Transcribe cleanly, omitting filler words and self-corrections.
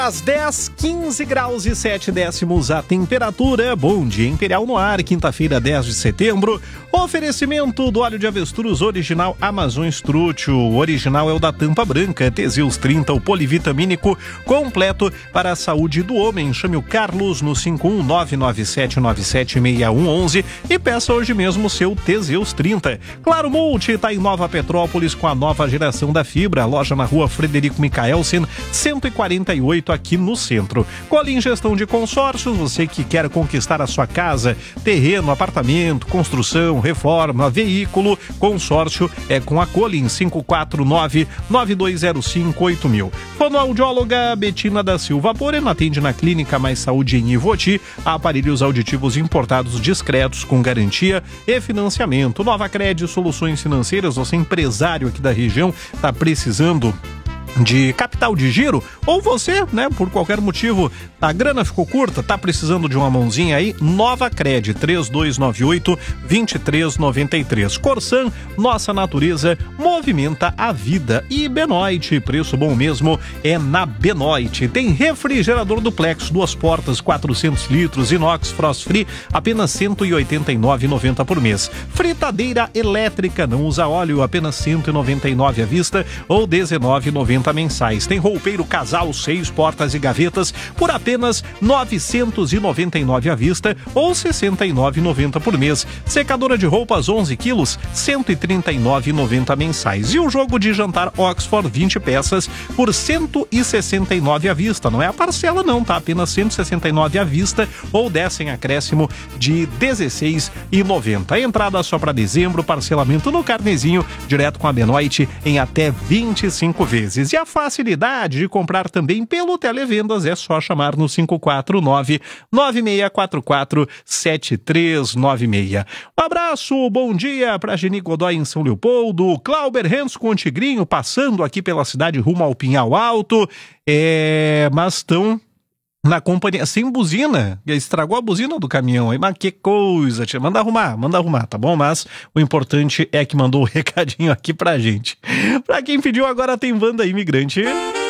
Às 10, 15 graus e 7 décimos a temperatura. Bom dia, Imperial no ar, quinta-feira, 10 de setembro. Oferecimento do óleo de avestruz original Amazon Strútil. O original é o da tampa branca, Teseus 30, o polivitamínico completo para a saúde do homem. Chame o Carlos no 51997976111 e peça hoje mesmo o seu Teseus 30. Claro Multi está em Nova Petrópolis com a nova geração da fibra. Loja na rua Frederico Michaelsen, 148 aqui no centro. Colin Gestão de Consórcios, você que quer conquistar a sua casa, terreno, apartamento, construção, reforma, veículo, consórcio é com a Colin, 549-9205-8000. Fonoaudióloga Betina da Silva Poreno atende na Clínica Mais Saúde em Ivoti, aparelhos auditivos importados discretos com garantia e financiamento. Nova Crédito Soluções Financeiras, você empresário aqui da região, está precisando de capital de giro, ou você, por qualquer motivo, a grana ficou curta, tá precisando de uma mãozinha aí, Nova Cred, 3298-2393. Corsan, nossa natureza movimenta a vida. E Benoit, preço bom mesmo é na Benoit. Tem refrigerador duplex, 2 portas, 400 litros, inox, frost free, apenas R$ 189,90 por mês. Fritadeira elétrica, não usa óleo, apenas R$ 199 à vista ou R$ 19,90 mensais. Tem roupeiro casal, 6 portas e gavetas por apenas R$ 999 à vista ou R$ 69,90 por mês. Secadora de roupas 11 quilos, R$ 139,90 mensais. E o jogo de jantar Oxford 20 peças por R$ 169 à vista. Não é a parcela não, tá? Apenas R$ 169 à vista ou 10 em acréscimo de R$ 16,90. Entrada só para dezembro, parcelamento no carnezinho, direto com a Benoit em até 25 vezes. E a facilidade de comprar também pelo Televendas é só chamar no 549-9644-7396. Um abraço, bom dia para Geni Godoy em São Leopoldo, Clauber Renz com o Tigrinho passando aqui pela cidade rumo ao Pinhal Alto, mas estão na companhia, sem buzina, estragou a buzina do caminhão aí, mas que coisa, tia. Manda arrumar, tá bom? Mas o importante é que mandou o recadinho aqui pra gente. Pra quem pediu, agora tem Banda Imigrante.